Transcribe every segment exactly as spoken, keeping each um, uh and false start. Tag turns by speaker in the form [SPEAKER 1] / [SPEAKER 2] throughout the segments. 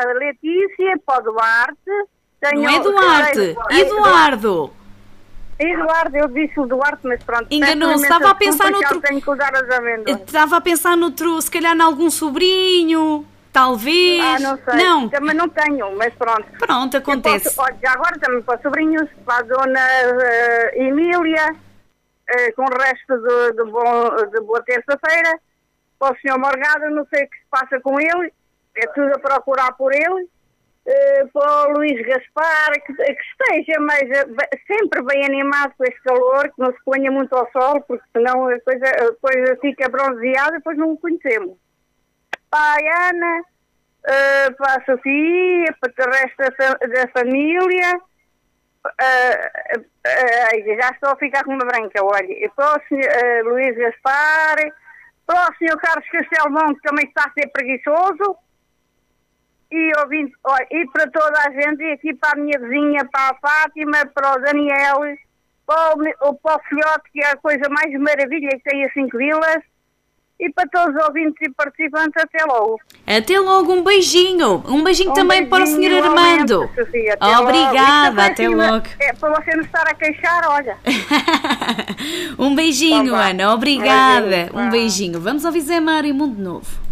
[SPEAKER 1] a Letícia, para o Duarte. Tenho,
[SPEAKER 2] Não é Duarte,
[SPEAKER 1] tenho,
[SPEAKER 2] Eduardo.
[SPEAKER 1] Eduardo, eu disse o Duarte, mas pronto.
[SPEAKER 2] Enganou-se, estava a pensar noutro.
[SPEAKER 1] Tenho que usar as amêndoas.
[SPEAKER 2] Estava a pensar noutro, se calhar em algum sobrinho, talvez.
[SPEAKER 1] Ah, não sei.
[SPEAKER 2] Não.
[SPEAKER 1] Também não tenho, mas pronto.
[SPEAKER 2] Pronto, acontece.
[SPEAKER 1] Posso, olha, já agora também para os sobrinhos, para a dona uh, Emília, uh, com o resto de, de, bom, de boa terça-feira. Para o senhor Morgado, não sei o que se passa com ele, é tudo a procurar por ele. Uh, para o Luís Gaspar, que, que esteja mais, uh, sempre bem animado com este calor, que não se ponha muito ao sol, porque senão a coisa, a coisa fica bronzeada e depois não o conhecemos. Para a Ana, uh, para a Sofia, para o resto da, da família, uh, uh, uh, já estou a ficar com uma branca, olha, e para o senhor, uh, Luís Gaspar, para o senhor Carlos Castelmão, que também está a ser preguiçoso, e, ouvindo, olha, e para toda a gente, e aqui para a minha vizinha, para a Fátima, para o Daniel, para o, para o filhote, que é a coisa mais maravilha que tem a cinco vilas, e para todos os ouvintes e participantes, até logo.
[SPEAKER 2] Até logo, um beijinho. Um beijinho um também beijinho, para o senhor Armando.
[SPEAKER 1] Sofia, até
[SPEAKER 2] Obrigada,
[SPEAKER 1] logo.
[SPEAKER 2] até logo.
[SPEAKER 1] É para você não estar a queixar, olha.
[SPEAKER 2] Um beijinho,
[SPEAKER 1] então,
[SPEAKER 2] Ana, obrigada.
[SPEAKER 1] Beijinho,
[SPEAKER 2] um beijinho. Vamos ao Zé Mário Mundo Novo.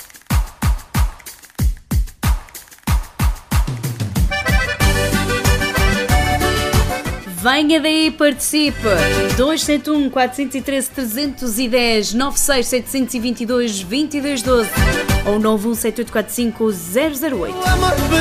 [SPEAKER 2] Venha daí, participe. dois sete um, quatro um três, três um zero, nove seis sete dois dois, dois dois um doze ou nove um sete oito quatro cinco zero zero oito.